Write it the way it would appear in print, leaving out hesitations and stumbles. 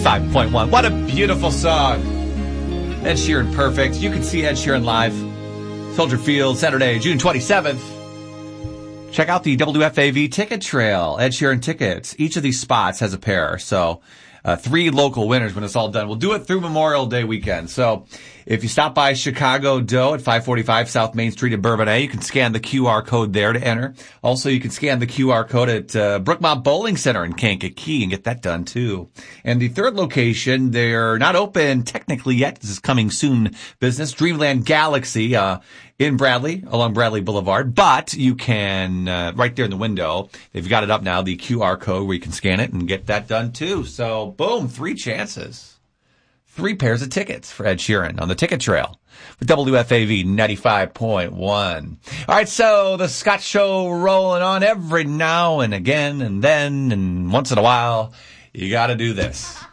95.1. What a beautiful song. Ed Sheeran, perfect. You can see Ed Sheeran live. Soldier Field, Saturday, June 27th. Check out the WFAV ticket trail, Ed Sheeran tickets. Each of these spots has a pair, so 3 local winners when it's all done. We'll do it through Memorial Day weekend. So if you stop by Chicago Dough at 545 South Main Street in Bourbonnais, you can scan the QR code there to enter. Also, you can scan the QR code at Brookmont Bowling Center in Kankakee and get that done too. And the third location, they're not open technically yet. This is coming soon business, Dreamland Galaxy in Bradley, along Bradley Boulevard. But you can, right there in the window, they've got it up now, the QR code where you can scan it and get that done too. So boom, 3 chances. 3 pairs of tickets for Ed Sheeran on the ticket trail with WFAV 95.1. All right, so the Scott Show rolling on every now and again and then and once in a while. You got to do this.